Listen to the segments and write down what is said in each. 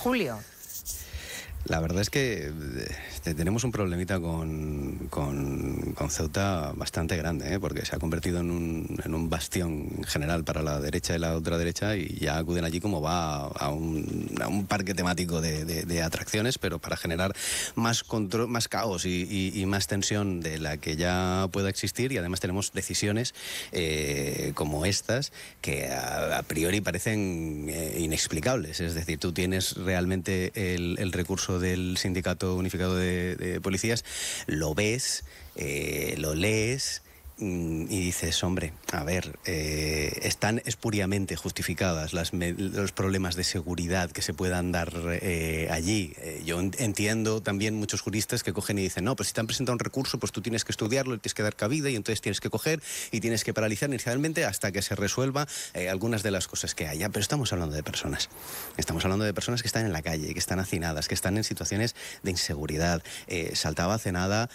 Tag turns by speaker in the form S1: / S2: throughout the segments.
S1: Julio.
S2: La verdad es que tenemos un problemita con Ceuta bastante grande, porque se ha convertido en un bastión en general para la derecha y la ultraderecha, y ya acuden allí como va a un parque temático de atracciones, pero para generar más control, más caos y más tensión de la que ya pueda existir. Y además tenemos decisiones como estas que a priori parecen inexplicables. Es decir, tú tienes realmente el recurso del Sindicato Unificado de Policías, lo ves, lo lees y dices, hombre, a ver, están espuriamente justificadas los problemas de seguridad que se puedan dar allí. Yo entiendo también muchos juristas que cogen y dicen, no, pues si te han presentado un recurso, pues tú tienes que estudiarlo, le tienes que dar cabida y entonces tienes que coger y tienes que paralizar inicialmente hasta que se resuelva algunas de las cosas que haya. Pero estamos hablando de personas. Estamos hablando de personas que están en la calle, que están hacinadas, que están en situaciones de inseguridad. Saltaba hace nada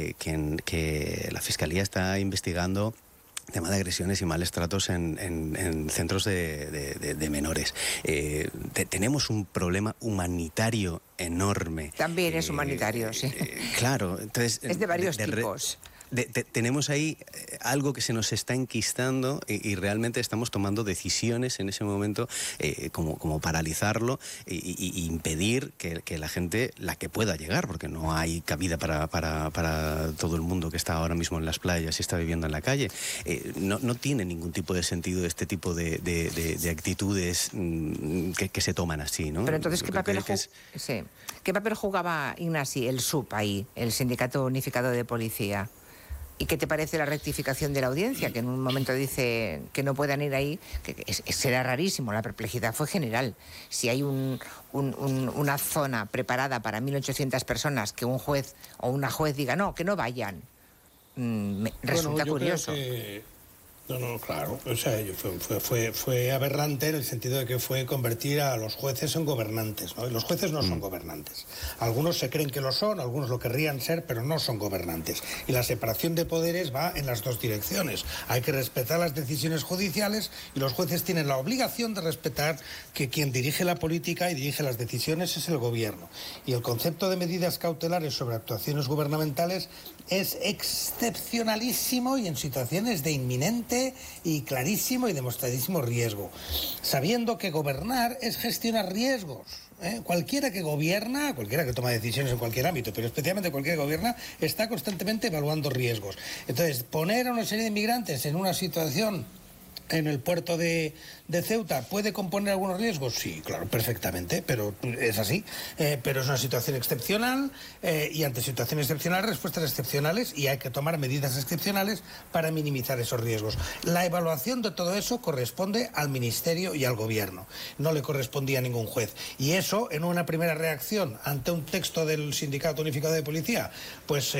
S2: que la Fiscalía está investigando tema de agresiones y malos tratos en centros de menores. Tenemos un problema humanitario enorme.
S1: También es humanitario, sí.
S2: Claro, entonces...
S1: Es de varios tipos.
S2: Tenemos ahí algo que se nos está enquistando y realmente estamos tomando decisiones en ese momento como paralizarlo y impedir que la gente, la que pueda llegar, porque no hay cabida para todo el mundo que está ahora mismo en las playas y está viviendo en la calle. No tiene ningún tipo de sentido este tipo de actitudes que se toman así, ¿no?
S1: Pero entonces, ¿qué papel jugaba Ignasi, el SUP ahí, el Sindicato Unificado de Policía? ¿Y qué te parece la rectificación de la audiencia? Que en un momento dice que no puedan ir ahí, será rarísimo, la perplejidad fue general. Si hay una zona preparada para 1.800 personas, que un juez o una juez diga no, que no vayan, resulta curioso.
S3: No, claro. O sea, fue aberrante en el sentido de que fue convertir a los jueces en gobernantes, ¿no? Y los jueces no son gobernantes. Algunos se creen que lo son, algunos lo querrían ser, pero no son gobernantes. Y la separación de poderes va en las dos direcciones. Hay que respetar las decisiones judiciales y los jueces tienen la obligación de respetar que quien dirige la política y dirige las decisiones es el gobierno. Y el concepto de medidas cautelares sobre actuaciones gubernamentales es excepcionalísimo y en situaciones de inminente y clarísimo y demostradísimo riesgo, sabiendo que gobernar es gestionar riesgos. Cualquiera que gobierna, cualquiera que toma decisiones en cualquier ámbito, pero especialmente cualquiera que gobierna, está constantemente evaluando riesgos. Entonces, poner a una serie de inmigrantes en una situación en el puerto de Ceuta, ¿puede componer algunos riesgos? Sí, claro, perfectamente, pero es así. Pero es una situación excepcional y ante situaciones excepcionales, respuestas excepcionales, y hay que tomar medidas excepcionales para minimizar esos riesgos. La evaluación de todo eso corresponde al Ministerio y al Gobierno. No le correspondía a ningún juez. Y eso, en una primera reacción ante un texto del Sindicato Unificado de Policía, pues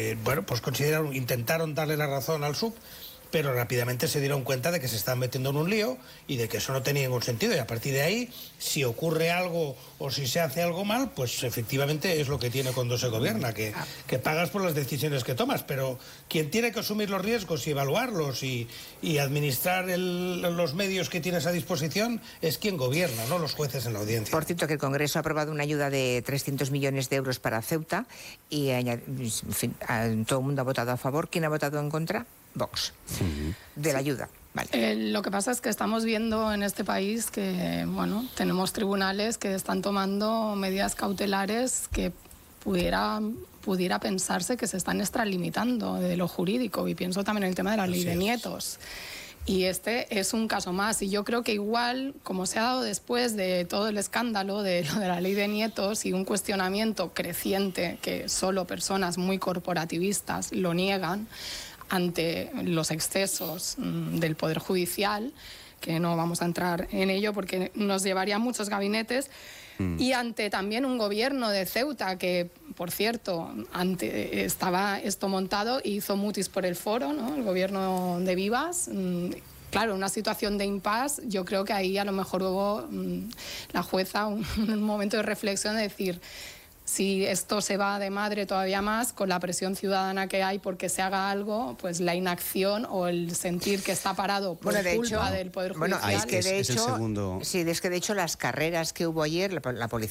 S3: intentaron darle la razón al SUP, pero rápidamente se dieron cuenta de que se estaban metiendo en un lío y de que eso no tenía ningún sentido. Y a partir de ahí, si ocurre algo o si se hace algo mal, pues efectivamente es lo que tiene cuando se gobierna, que pagas por las decisiones que tomas. Pero quien tiene que asumir los riesgos y evaluarlos y administrar los medios que tienes a disposición es quien gobierna, no los jueces en la audiencia.
S1: Por cierto, que el Congreso ha aprobado una ayuda de 300 millones de euros para Ceuta y, en fin, todo el mundo ha votado a favor. ¿Quién ha votado en contra? Vox, de la ayuda. Vale.
S4: Lo que pasa es que estamos viendo en este país que, tenemos tribunales que están tomando medidas cautelares que pudiera pensarse que se están extralimitando de lo jurídico, y pienso también en el tema de la ley de nietos. Y este es un caso más, y yo creo que igual, como se ha dado después de todo el escándalo de lo de la ley de nietos y un cuestionamiento creciente que solo personas muy corporativistas lo niegan, ante los excesos del Poder Judicial, que no vamos a entrar en ello porque nos llevaría a muchos gabinetes, y ante también un gobierno de Ceuta que, por cierto, estaba esto montado y hizo mutis por el foro, ¿no? El gobierno de Vivas. Claro, una situación de impasse, yo creo que ahí a lo mejor hubo la jueza un momento de reflexión de decir, si esto se va de madre todavía más, con la presión ciudadana que hay porque se haga algo, pues la inacción o el sentir que está parado por culpa del Poder Judicial.
S1: Es que de hecho las carreras que hubo ayer, la policía